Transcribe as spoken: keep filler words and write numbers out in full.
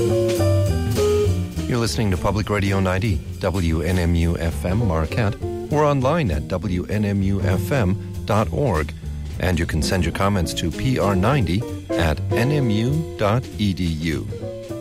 You're listening to Public Radio ninety, W N M U F M Marquette. We're online at W N M U F M dot org, and you can send your comments to P R ninety at N M U dot E D U.